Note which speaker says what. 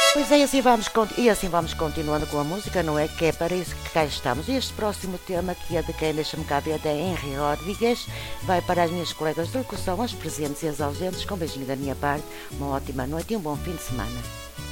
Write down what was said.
Speaker 1: Pois é, e assim vamos continuando com a música, não é? Que é para isso que cá estamos. Este próximo tema, que é de quem deixa-me cá ver, é Henry Rodrigues, vai para as minhas colegas de locução, as presentes e as ausentes, com um beijinho da minha parte, uma ótima noite e um bom fim de semana.